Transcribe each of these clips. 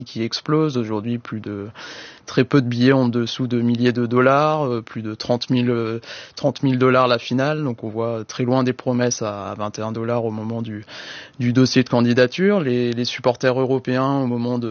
qui explose. Aujourd'hui, très peu de billets en dessous de milliers de dollars, plus de 30 000 dollars la finale. Donc on voit très loin des promesses à 21 dollars au moment du dossier de candidature. Les supporters européens,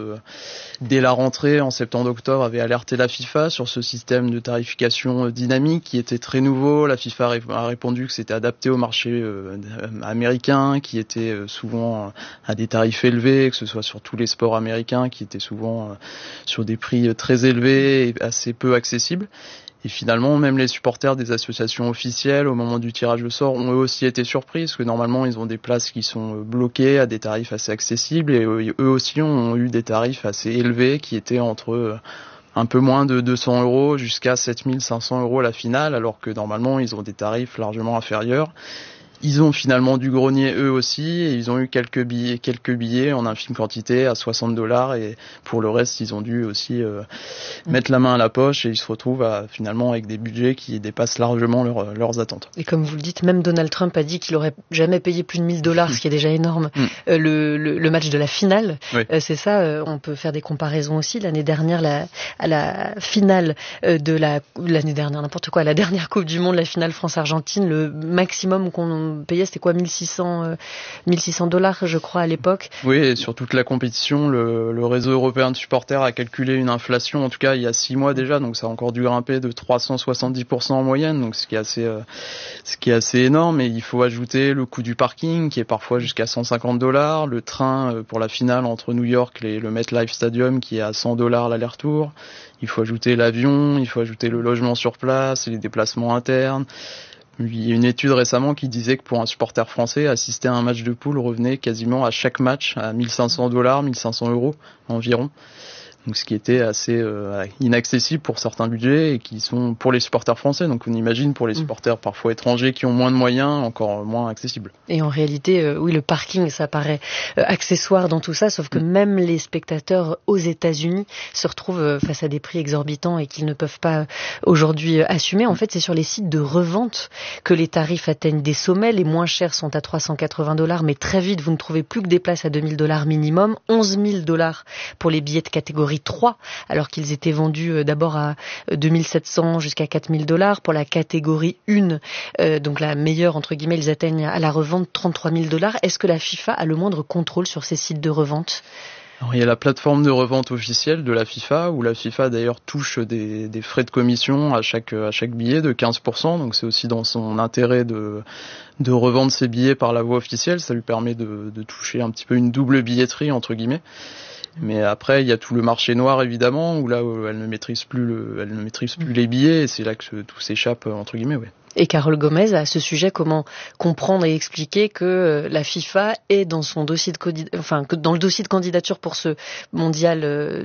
dès la rentrée en septembre-octobre, avaient alerté la FIFA sur ce système de tarification dynamique qui était très nouveau. La FIFA a répondu que c'était adapté au marché américain, qui était souvent à des tarifs élevés, que ce soit sur tous les sports américains, qui étaient souvent sur des prix très élevés et assez peu accessibles. Et finalement, même les supporters des associations officielles, au moment du tirage au sort, ont eux aussi été surpris, parce que normalement, ils ont des places qui sont bloquées à des tarifs assez accessibles, et eux aussi ont eu des tarifs assez élevés, qui étaient entre un peu moins de 200 euros jusqu'à 7 500 euros à la finale, alors que normalement, ils ont des tarifs largement inférieurs. Ils ont finalement dû grogner eux aussi, et ils ont eu quelques billets en infime quantité à 60 dollars, et pour le reste ils ont dû aussi mettre la main à la poche, et ils se retrouvent finalement avec des budgets qui dépassent largement leurs attentes. Et comme vous le dites, même Donald Trump a dit qu'il aurait jamais payé plus de 1 000 dollars, ce qui est déjà énorme, le match de la finale. Oui. C'est ça, on peut faire des comparaisons aussi. L'année dernière, à la finale l'année dernière, n'importe quoi, la dernière Coupe du Monde, la finale France-Argentine, le maximum qu'on payait, c'était quoi, 1600 dollars, je crois, à l'époque. Oui, et sur toute la compétition, le réseau européen de supporters a calculé une inflation, en tout cas il y a 6 mois déjà, donc ça a encore dû grimper de 370% en moyenne, donc ce qui est assez énorme. Et il faut ajouter le coût du parking, qui est parfois jusqu'à 150 dollars, le train pour la finale entre New York et le MetLife Stadium, qui est à 100 dollars l'aller-retour. Il faut ajouter l'avion, il faut ajouter le logement sur place, les déplacements internes. Il y a une étude récemment qui disait que pour un supporter français, assister à un match de poule revenait quasiment à chaque match à 1500 dollars, 1500 euros environ. Donc ce qui était assez inaccessible pour certains budgets, et qui sont pour les supporters français. Donc on imagine pour les supporters parfois étrangers qui ont moins de moyens, encore moins accessible. Et en réalité, oui, le parking, ça paraît accessoire dans tout ça, sauf que même les spectateurs aux États-Unis se retrouvent face à des prix exorbitants et qu'ils ne peuvent pas aujourd'hui assumer. En fait, c'est sur les sites de revente que les tarifs atteignent des sommets. Les moins chers sont à 380 dollars, mais très vite, vous ne trouvez plus que des places à 2000 dollars minimum, 11 000 dollars pour les billets de catégorie 3, alors qu'ils étaient vendus d'abord à 2700 jusqu'à 4000 dollars. Pour la catégorie 1, donc la meilleure, entre guillemets, ils atteignent à la revente 33 000 dollars. Est-ce que la FIFA a le moindre contrôle sur ces sites de revente ? Alors, il y a la plateforme de revente officielle de la FIFA, où la FIFA d'ailleurs touche des frais de commission à chaque billet de 15%, donc c'est aussi dans son intérêt de revendre ses billets par la voie officielle. Ça lui permet de toucher un petit peu une double billetterie, entre guillemets. Mais après, il y a tout le marché noir, évidemment, où là, elle ne maîtrise plus les billets, et c'est là que tout s'échappe, entre guillemets, ouais. Et Carole Gomez, à ce sujet, comment comprendre et expliquer que la FIFA est dans son dossier que dans le dossier de candidature pour ce mondial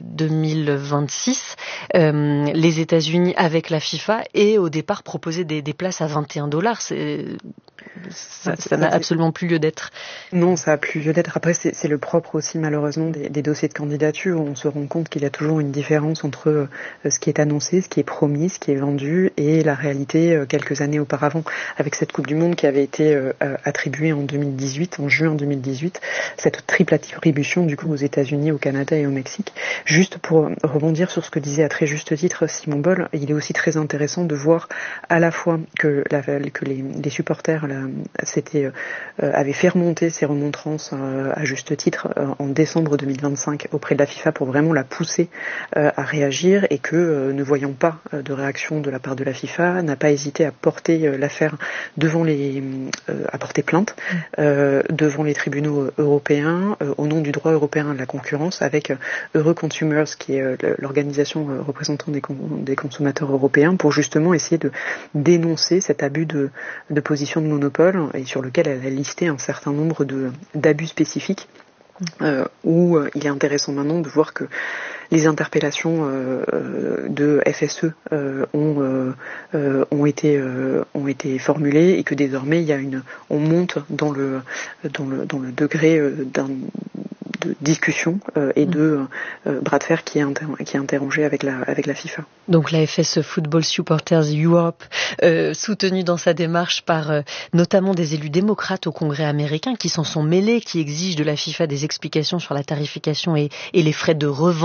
2026, les États-Unis avec la FIFA et au départ proposé des places à 21 dollars. Ça n'a absolument plus lieu d'être. Non, ça n'a plus lieu d'être. Après, c'est le propre aussi, malheureusement, des dossiers de candidature, où on se rend compte qu'il y a toujours une différence entre ce qui est annoncé, ce qui est promis, ce qui est vendu, et la réalité quelques années auparavant, avec cette Coupe du Monde qui avait été attribuée en juin 2018, cette triple attribution du coup aux États-Unis, au Canada et au Mexique. Juste pour rebondir sur ce que disait à très juste titre Simon Boll, il est aussi très intéressant de voir à la fois que les supporters avaient fait remonter ces remontrances à juste titre en décembre 2025 auprès de la FIFA pour vraiment la pousser à réagir, et que ne voyant pas de réaction de la part de la FIFA, n'a pas hésité à porter l'affaire à porter plainte devant les tribunaux européens au nom du droit européen de la concurrence, avec Euroconsumers, qui est l'organisation représentant des consommateurs européens, pour justement essayer de dénoncer cet abus de position de monopole, et sur lequel elle a listé un certain nombre d'abus spécifiques. Où il est intéressant maintenant de voir que les interpellations de FSE ont été formulées, et que désormais on monte dans le degré discussion et de bras de fer qui est interrogé avec la FIFA. Donc la FS Football Supporters Europe, soutenue dans sa démarche par notamment des élus démocrates au Congrès américain qui s'en sont mêlés, qui exigent de la FIFA des explications sur la tarification et les frais de revente